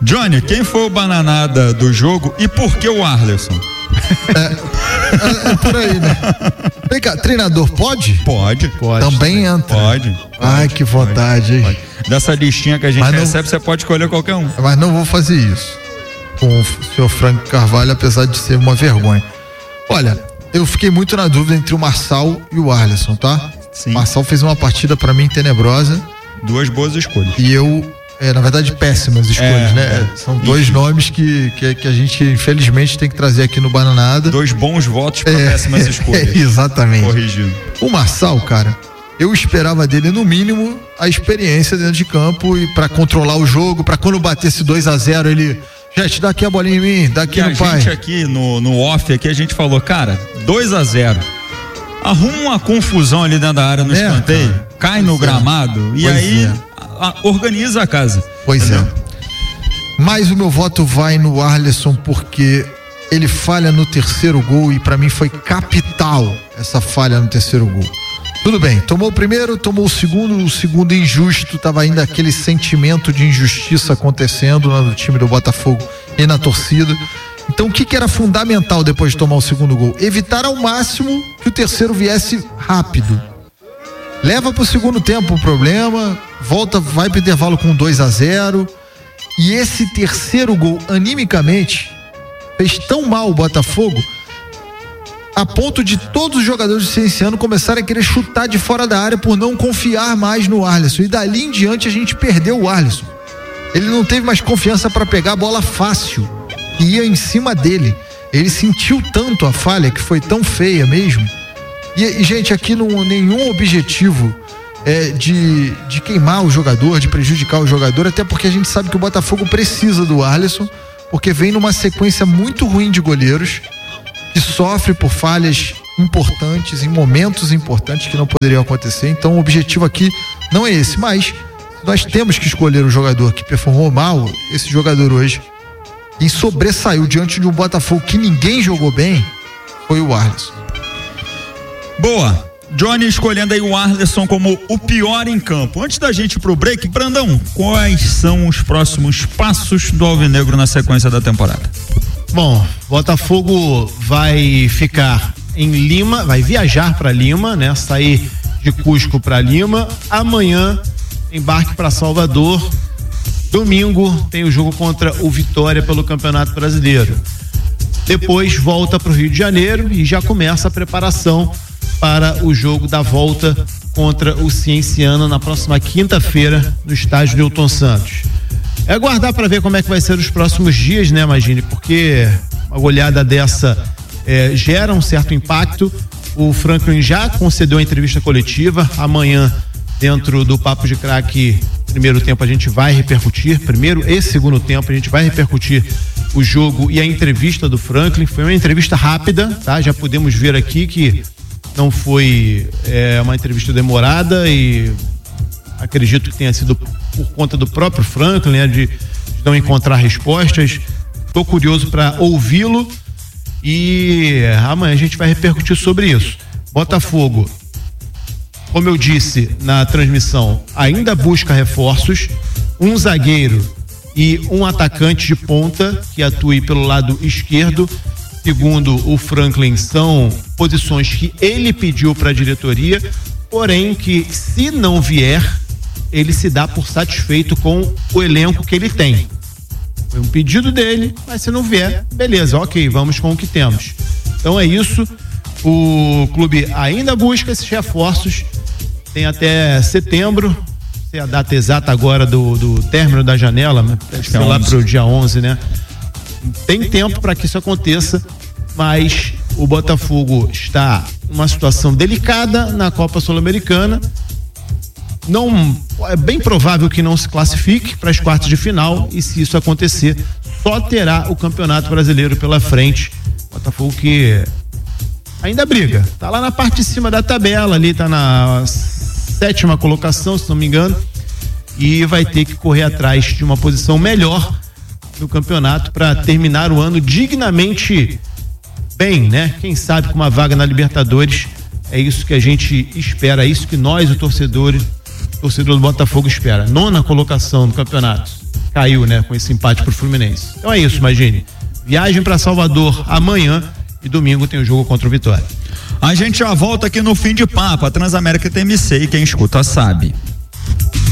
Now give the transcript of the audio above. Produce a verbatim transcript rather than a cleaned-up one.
Johnny, quem foi o bananada do jogo e por que o Arleson? É, é, é por aí, né? Vem cá, treinador pode? Pode. Pode. Também entra. Pode. Ai, pode, que vontade, hein? Dessa listinha que a gente Mas recebe, não, você pode escolher qualquer um. Mas não vou fazer isso com o senhor Frank Carvalho, apesar de ser uma vergonha. Olha, eu fiquei muito na dúvida entre o Marçal e o Arleson, tá? Sim. O Marçal fez uma partida pra mim tenebrosa. Duas boas escolhas. E eu, é, na verdade, péssimas escolhas, é, né? É. São dois Isso. nomes que, que, que a gente, infelizmente, tem que trazer aqui no Bananada. Dois bons votos pra é, péssimas escolhas. É, exatamente. Corrigindo. O Marçal, cara, eu esperava dele, no mínimo, a experiência dentro de campo e pra controlar o jogo, pra quando batesse dois a zero, ele... Gente, dá aqui a bolinha em mim, dá aqui no pai. A gente aqui, no, no off, aqui, a gente falou, cara, dois a zero. Arruma uma confusão ali dentro da área no é, escanteio, cara. Cai no pois gramado é. e pois aí é. a, a, organiza a casa. Pois entendeu? é. Mas o meu voto vai no Arleson porque ele falha no terceiro gol e pra mim foi capital essa falha no terceiro gol. Tudo bem, tomou o primeiro, tomou o segundo, o segundo injusto, tava ainda aquele sentimento de injustiça acontecendo no time do Botafogo e na torcida. Então o que que era fundamental depois de tomar o segundo gol? Evitar ao máximo que o terceiro viesse rápido. Leva pro segundo tempo o problema, volta, vai pro intervalo com dois a zero, e esse terceiro gol, animicamente, fez tão mal o Botafogo, a ponto de todos os jogadores do Cienciano começarem a querer chutar de fora da área por não confiar mais no Arleson. E dali em diante a gente perdeu o Arleson. Ele não teve mais confiança para pegar a bola fácil. E ia em cima dele. Ele sentiu tanto a falha, que foi tão feia mesmo. E, e gente, aqui não nenhum objetivo é, de, de queimar o jogador, de prejudicar o jogador, até porque a gente sabe que o Botafogo precisa do Arleson, porque vem numa sequência muito ruim de goleiros, que sofre por falhas importantes, em momentos importantes que não poderiam acontecer. Então o objetivo aqui não é esse, mas nós temos que escolher um jogador que performou mal. Esse jogador hoje, e sobressaiu diante de um Botafogo que ninguém jogou bem, foi o Arleson. Boa, Johnny escolhendo aí o Arleson como o pior em campo. Antes da gente ir pro break, Brandão, quais são os próximos passos do Alvinegro na sequência da temporada? Bom, Botafogo vai ficar em Lima, vai viajar para Lima, né? Sair de Cusco para Lima. Amanhã embarque para Salvador. Domingo tem o jogo contra o Vitória pelo Campeonato Brasileiro. Depois volta para o Rio de Janeiro e já começa a preparação para o jogo da volta contra o Cienciano na próxima quinta-feira no estádio Newton Santos. É aguardar para ver como é que vai ser os próximos dias, né, Magine? Porque uma goleada dessa é, gera um certo impacto. O Franklin já concedeu a entrevista coletiva. Amanhã, dentro do Papo de Craque, primeiro tempo a gente vai repercutir. Primeiro e segundo tempo a gente vai repercutir o jogo e a entrevista do Franklin. Foi uma entrevista rápida, tá? Já podemos ver aqui que não foi é, uma entrevista demorada e acredito que tenha sido por conta do próprio Franklin, né, de, de não encontrar respostas. Estou curioso para ouvi-lo e amanhã a gente vai repercutir sobre isso. Botafogo, como eu disse na transmissão, ainda busca reforços, um zagueiro e um atacante de ponta que atue pelo lado esquerdo. Segundo o Franklin, são posições que ele pediu para a diretoria, porém que, se não vier, ele se dá por satisfeito com o elenco que ele tem. Foi um pedido dele, mas se não vier, beleza, ok, vamos com o que temos. Então é isso, o clube ainda busca esses reforços, tem até setembro, sei a data exata agora do, do término da janela, deve ser lá pro dia onze, né? Tem tempo para que isso aconteça, mas o Botafogo está numa situação delicada na Copa Sul-Americana. Não, é bem provável que não se classifique para as quartas de final, e se isso acontecer, só terá o Campeonato Brasileiro pela frente. Botafogo que ainda briga, tá lá na parte de cima da tabela, ali tá na sétima colocação, se não me engano, e vai ter que correr atrás de uma posição melhor no campeonato para terminar o ano dignamente bem, né? Quem sabe com uma vaga na Libertadores. É isso que a gente espera, é isso que nós, o torcedor, o torcedor do Botafogo espera. Nona colocação no campeonato. caiu, né, com esse empate pro Fluminense. Então é isso, imagine. Viagem para Salvador amanhã e domingo tem o jogo contra o Vitória. A gente já volta aqui no Fim de Papo. A Transamérica T M C e quem escuta sabe.